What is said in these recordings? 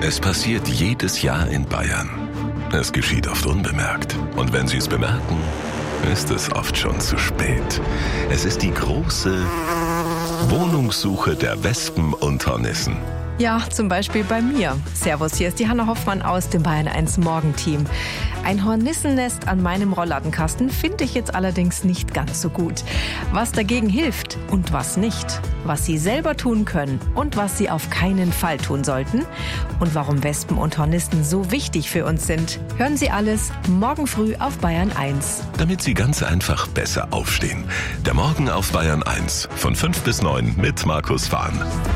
Es passiert jedes Jahr in Bayern. Es geschieht oft unbemerkt. Und wenn Sie es bemerken, ist es oft schon zu spät. Es ist die große Wohnungssuche der Wespen und Hornissen. Ja, zum Beispiel bei mir. Servus, hier ist die Hanna Hoffmann aus dem Bayern 1 Morgenteam. Ein Hornissennest an meinem Rollladenkasten finde ich jetzt allerdings nicht ganz so gut. Was dagegen hilft und was nicht. Was Sie selber tun können und was Sie auf keinen Fall tun sollten. Und warum Wespen und Hornissen so wichtig für uns sind. Hören Sie alles morgen früh auf Bayern 1. Damit Sie ganz einfach besser aufstehen. Der Morgen auf Bayern 1 von 5 bis 9 mit Markus Fahn.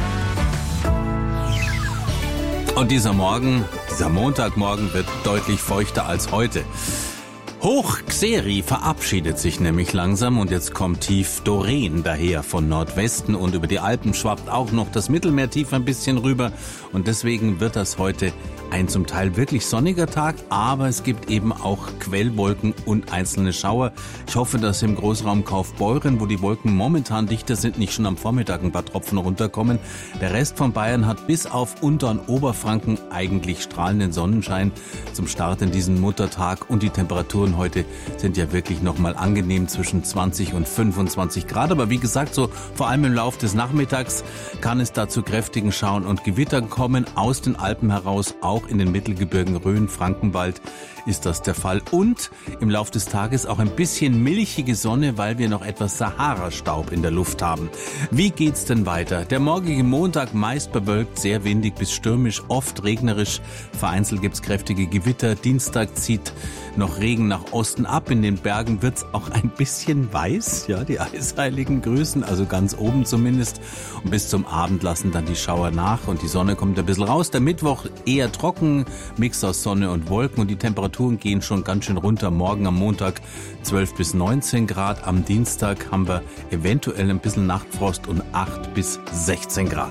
Und dieser Montagmorgen wird deutlich feuchter als heute. Hoch Xeri verabschiedet sich nämlich langsam und jetzt kommt tief Doreen daher von Nordwesten und über die Alpen schwappt auch noch das Mittelmeertief ein bisschen rüber und deswegen wird das heute ein zum Teil wirklich sonniger Tag, aber es gibt eben auch Quellwolken und einzelne Schauer. Ich hoffe, dass im Großraum Kaufbeuren, wo die Wolken momentan dichter sind, nicht schon am Vormittag ein paar Tropfen runterkommen. Der Rest von Bayern hat bis auf Unter- und Oberfranken eigentlich strahlenden Sonnenschein zum Start in diesen Muttertag und die Temperaturen heute sind ja wirklich nochmal angenehm zwischen 20 und 25 Grad. Aber wie gesagt, so vor allem im Laufe des Nachmittags kann es da zu kräftigen Schauern und Gewittern kommen, aus den Alpen heraus, auch in den Mittelgebirgen Rhön, Frankenwald ist das der Fall. Und im Laufe des Tages auch ein bisschen milchige Sonne, weil wir noch etwas Sahara-Staub in der Luft haben. Wie geht's denn weiter? Der morgige Montag meist bewölkt, sehr windig bis stürmisch, oft regnerisch. Vereinzelt gibt's kräftige Gewitter. Dienstag zieht noch Regen nach Osten ab. In den Bergen wird's auch ein bisschen weiß. Ja, die Eisheiligen grüßen, also ganz oben zumindest. Und bis zum Abend lassen dann die Schauer nach und die Sonne kommt ein bisschen raus. Der Mittwoch eher trocken, Mix aus Sonne und Wolken und die Temperaturen gehen schon ganz schön runter. Morgen am Montag 12 bis 19 Grad. Am Dienstag haben wir eventuell ein bisschen Nachtfrost und 8 bis 16 Grad.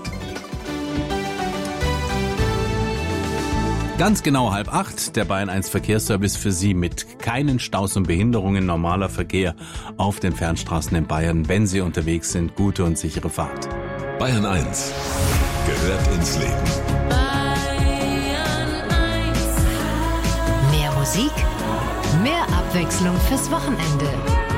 Ganz genau 7:30, der Bayern 1 Verkehrsservice für Sie mit keinen Staus und Behinderungen, normaler Verkehr auf den Fernstraßen in Bayern. Wenn Sie unterwegs sind, gute und sichere Fahrt. Bayern 1 gehört ins Leben. Mehr Musik, mehr Abwechslung fürs Wochenende.